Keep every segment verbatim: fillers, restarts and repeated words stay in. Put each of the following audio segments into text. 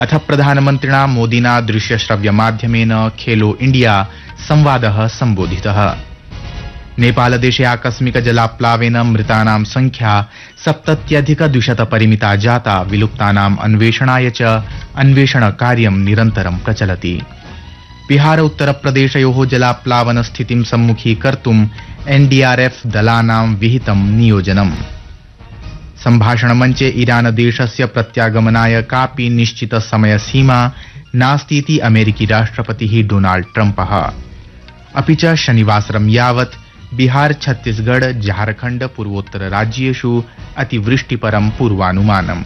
अथ प्रधानमन्त्रिणा मोदिना दृश्यश्रव्यमाध्यमेन खेलो इंडिया संवादः संबोधितः। नेपालदेशे आकस्मिक जलाप्लावेन मृतानां संख्या सप्तत्यधिकद्विशत परिमिता जाता। विलुप्तानाम् अन्वेषणाय च अन्वेषणकार्यं निरन्तरं प्रचलति। बिहार उत्तरप्रदेशयोः जलाप्लावन स्थितिं सम्मुखीकर्तुम् एनडीआरएफ दलानां विहितं नियोजनम्। सम्भाषणमञ्चे ईरान देशस्य प्रत्यागमनाय कापि निश्चित समयसीमा नास्तीति अमेरिकी राष्ट्रपतिः डोनाल्ड ट्रम्पः। अपि च शनिवासरं यावत् बिहार, छत्तीसगढ़, झारखण्ड पूर्वोत्तर राज्येषु अतिवृष्टिपरं पूर्वानुमानम्।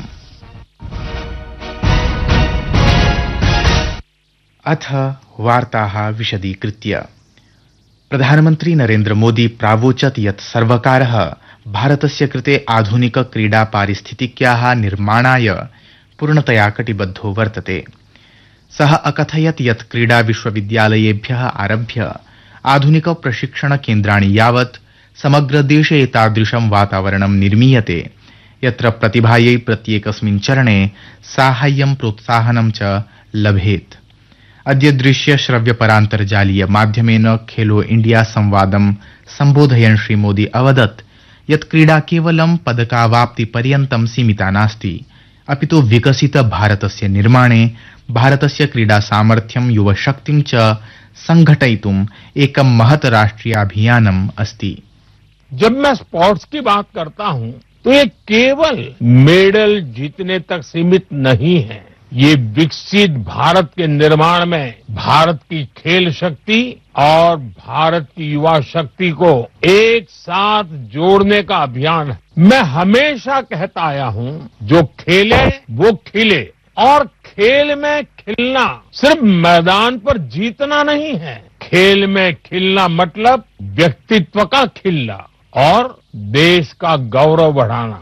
अथ वार्ताः विशदीकृत्य। प्रधानमन्त्री नरेन्द्र मोदी प्रावोचत् यत् सर्वकारः भारतस्य कृते आधुनिक क्रीडा पारिस्थितिक्याः निर्माणाय पूर्णतया कटिबद्धो वर्तते। सः अकथयत् यत् क्रीडा विश्वविद्यालयेभ्यः आरभ्य आधुनिक प्रशिक्षण केन्द्राणि यावत् समग्र देशे एतादृशं वातावरणं निर्मीयते यत्र प्रतिभायै प्रत्येकस्मिन् चरणे साहाय्यं प्रोत्साहनं च लभेत्। अद्य दृश्य श्रव्य परान्तर्जालीय माध्यमेन खेलो इंडिया संवादं सम्बोधयन् श्री मोदी अवदत् यत् क्रीडा केवलं पदकावाप्ति पर्यन्तं सीमिता नास्ति, अपितु विकसित भारतस्य निर्माणे भारतस्य क्रीडा सामर्थ्यं युवशक्तिं च संघटयितुम् एकं महत् राष्ट्रियाभियानम् अस्ति। जब मैं स्पोर्ट्स की बात करता हूं तो ये केवल मेडल जीतने तक सीमित नहीं है। ये विकसित भारत के निर्माण में भारत की खेल शक्ति और भारत की युवा शक्ति को एक साथ जोड़ने का अभियान है। मैं हमेशा कहता आया हूं, जो खेले वो खिले, और खेल में खिलना सिर्फ मैदान पर जीतना नहीं है। खेल में खिलना मतलब व्यक्तित्व का खिलना और देश का गौरव बढ़ाना।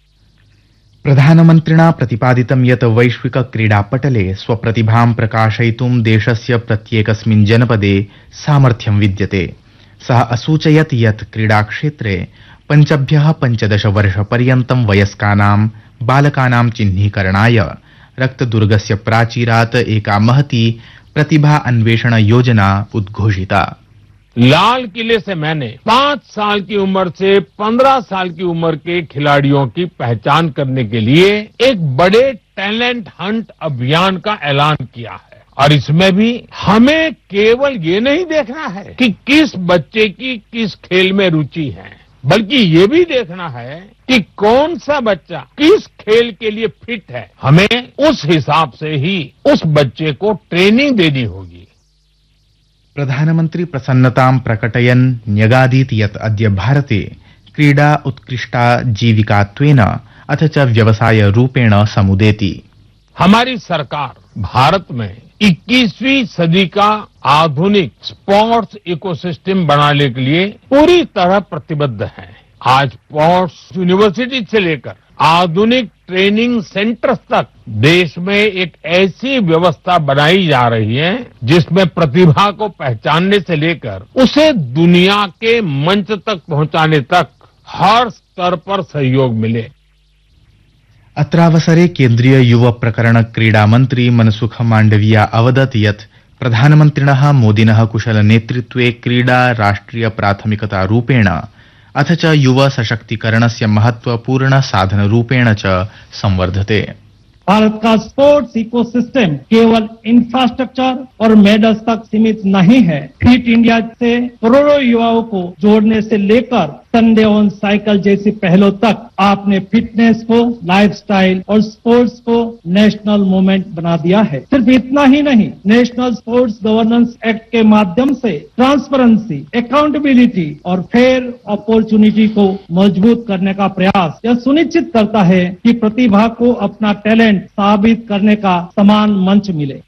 प्रधानमन्त्रिणा प्रतिपादितं यत् वैश्विक क्रीडापटले स्वप्रतिभां प्रकाशयितुं देशस्य प्रत्येकस्मिन् जनपदे सामर्थ्यं विद्यते। सः असूचयत् यत् क्रीडाक्षेत्रे पञ्चभ्यः पञ्चदश वर्षपर्यन्तं वयस्कानां बालकानां चिह्नीकरणाय रक्तदुर्गस्य प्राचीरात् एका महती प्रतिभा अन्वेषण योजना उद्घोषिता। लाल किले से मैंने पांच साल की उम्र से पंद्रह साल की उम्र के खिलाड़ियों की पहचान करने के लिए एक बड़े टैलेंट हंट अभियान का ऐलान किया है। और इसमें भी हमें केवल ये नहीं देखना है कि किस बच्चे की किस खेल में रुचि है, बल्कि ये भी देखना है कि कौन सा बच्चा किस खेल के लिए फिट है। हमें उस हिसाब से ही उस बच्चे को ट्रेनिंग देनी होगी। प्रधानमन्त्री प्रसन्नतां प्रकटयन् न्यगादीत् यत् अद्य भारते क्रीडा उत्कृष्टा जीविकात्वेन अथ च व्यवसाय रूपेण समुदेति। हमारी सरकार भारत में इक्कीसवीं सदी का आधुनिक स्पोर्ट्स इकोसिस्टम बनाने के लिए पूरी तरह प्रतिबद्ध है। आज स्पोर्ट्स यूनिवर्सिटी से लेकर आधुनिक ट्रेनिंग सेंटर्स तक देश में एक ऐसी व्यवस्था बनाई जा रही है जिसमें प्रतिभा को पहचानने से लेकर उसे दुनिया के मंच तक पहुंचाने तक हर स्तर पर सहयोग मिले। अत्रावसरे केन्द्रीय युव प्रकरण क्रीडा मन्त्री मनसुख मांडविया अवदत् यत् प्रधानमन्त्रिणः मोदिनः कुशल नेतृत्वे क्रीडा राष्ट्रिय प्राथमिकता रूपेण अथ च युव सशक्तिकरणस्य महत्वपूर्ण साधन रूपेण च संवर्धते। भारत का स्पोर्ट्स इकोसिस्टम केवल इंफ्रास्ट्रक्चर और मेडल्स तक सीमित नहीं है। फिट इंडिया से करोड़ों युवाओं को जोड़ने से लेकर संडे ऑन साइकिल जैसी पहलों तक आपने फिटनेस को लाइफस्टाइल और स्पोर्ट्स को नेशनल मूवमेंट बना दिया है। सिर्फ इतना ही नहीं, नेशनल स्पोर्ट्स गवर्नेंस एक्ट के माध्यम से ट्रांसपेरेंसी, अकाउंटेबिलिटी और फेयर अपॉर्चुनिटी को मजबूत करने का प्रयास यह सुनिश्चित करता है कि प्रतिभा को अपना टैलेंट साबित करने का समान मंच मिले।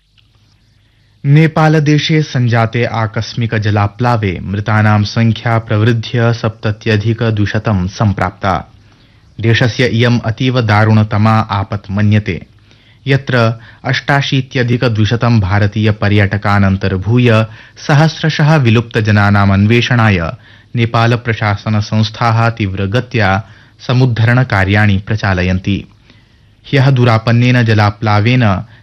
नेपालदेशे संजाते आकस्मिक जलाप्लावे मृतानां संख्या प्रवृद्ध्य सप्तत्यधिकद्विशतं सम्प्राप्ता। देशस्य इयम् अतीव दारुणतमा आपत् मन्यते, यत्र अष्टाशीत्यधिकद्विशतं भारतीय पर्यटकान् अन्तर्भूय सहस्रशः विलुप्तजनानाम् अन्वेषणाय नेपाल प्रशासन संस्थाः तीव्रगत्या समुद्धरण कार्याणि प्रचालयन्ति। ह्यः दुरापन्नेन जलाप्लावेन